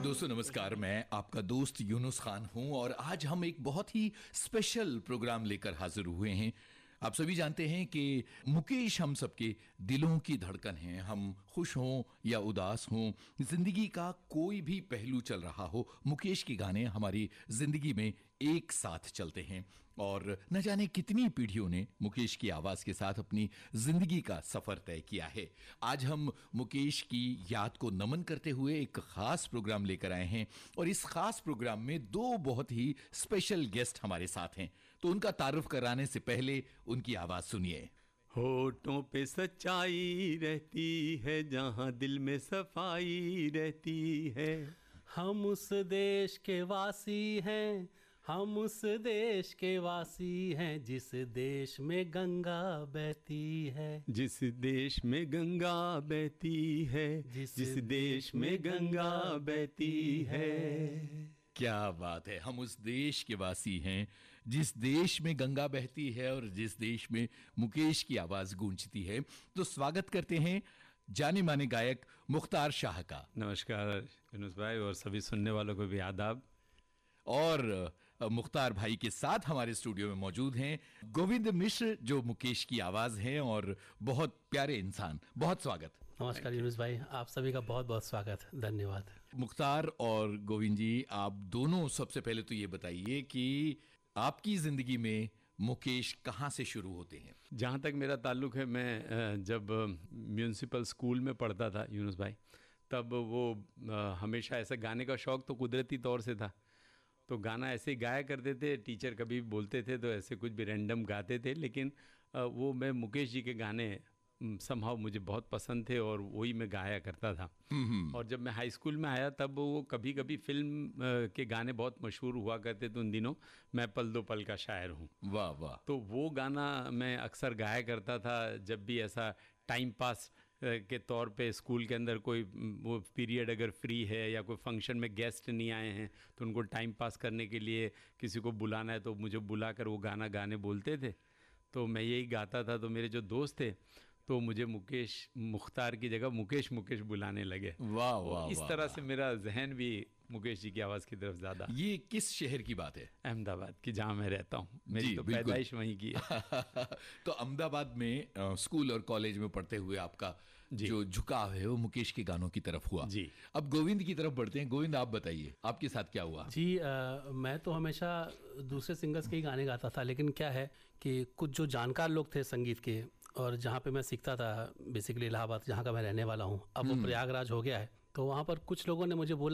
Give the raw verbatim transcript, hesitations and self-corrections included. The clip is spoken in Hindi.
दोस्तों नमस्कार, मैं आपका दोस्त यूनुस खान हूं और आज हम एक बहुत ही स्पेशल प्रोग्राम लेकर हाजिर हुए हैं। आप सभी जानते हैं कि मुकेश हम सबके दिलों की धड़कन हैं। हम खुश हों या उदास हों, जिंदगी का कोई भी पहलू चल रहा हो, मुकेश के गाने हमारी जिंदगी में एक साथ चलते हैं। और न जाने कितनी पीढ़ियों ने मुकेश की आवाज के साथ अपनी जिंदगी का सफर तय किया है। आज हम मुकेश की याद को नमन करते हुए एक खास प्रोग्राम लेकर आए हैं और इस खास प्रोग्राम में दो बहुत ही स्पेशल गेस्ट हमारे साथ हैं। तो उनका तारुफ कराने से पहले उनकी आवाज सुनिए। होठों पे सच्चाई रहती है, जहां दिल में सफाई रहती है। हम उस देश के वासी हैं, हम उस देश के वासी हैं, जिस देश में गंगा बहती है। जिस देश में गंगा बहती है, जिस, जिस देश में गंगा बहती है। क्या बात है। हम उस देश के वासी हैं जिस देश में गंगा बहती है और जिस देश में मुकेश की आवाज गूंजती है। तो स्वागत करते हैं जाने माने गायक मुख्तार शाह का। नमस्कार यूनुस भाई और सभी सुनने वालों को भी आदाब। और मुख्तार भाई के साथ हमारे स्टूडियो में मौजूद हैं गोविंद मिश्र, जो मुकेश की आवाज हैं और बहुत प्यारे इंसान। बहुत स्वागत। नमस्कार यूनुस भाई, आप सभी का बहुत बहुत स्वागत, धन्यवाद। मुख्तार और गोविंद जी, आप दोनों सबसे पहले तो ये बताइए कि आपकी जिंदगी में मुकेश कहाँ से शुरू होते हैं? जहाँ तक मेरा ताल्लुक है, मैं जब म्यूनिसिपल स्कूल में पढ़ता था यूनुस भाई, तब वो हमेशा ऐसा गाने का शौक़ तो कुदरती तौर से था। तो गाना ऐसे ही गाया करते थे, टीचर कभी बोलते थे तो ऐसे कुछ भी रैंडम गाते थे, लेकिन वो मैं मुकेश जी के गाने समहाउ मुझे बहुत पसंद थे और वही मैं गाया करता था। और जब मैं हाई स्कूल में आया तब वो कभी कभी फिल्म के गाने बहुत मशहूर हुआ करते थे उन दिनों। मैं पल दो पल का शायर हूँ। वाह वाह। तो वो गाना मैं अक्सर गाया करता था जब भी ऐसा टाइम पास के तौर पे स्कूल के अंदर कोई वो पीरियड अगर फ्री है या कोई फंक्शन में गेस्ट नहीं आए हैं तो उनको टाइम पास करने के लिए किसी को बुलाना है तो मुझे बुलाकर वो गाना गाने बोलते थे। तो मैं यही गाता था। तो मेरे जो दोस्त थे तो मुझे मुकेश मुख्तार की जगह मुकेश मुकेश बुलाने लगे। वाह वाह। इस तरह से मेरा जहन भी मुकेश जी की आवाज़ की तरफ ज़्यादा। ये किस शहर की बात है? अहमदाबाद की, जहाँ मैं रहता हूँ। मेरी तो पैदाइश वहीं की है। तो अहमदाबाद में आ, स्कूल और कॉलेज में पढ़ते हुए आपका जो झुकाव है वो मुकेश के गानों की तरफ हुआ। जी। अब गोविंद की तरफ बढ़ते हैं। गोविंद, आप बताइए आपके साथ क्या हुआ? जी, आ, मैं तो हमेशा दूसरे सिंगर्स के ही गाने गाता था, लेकिन क्या है कि कुछ जो जानकार लोग थे संगीत के, और जहाँ पे मैं सीखता था बेसिकली इलाहाबाद, जहाँ का मैं रहने वाला हूँ, अब वो प्रयागराज हो गया है, तो वहाँ पर कुछ लोगों ने मुझे बोला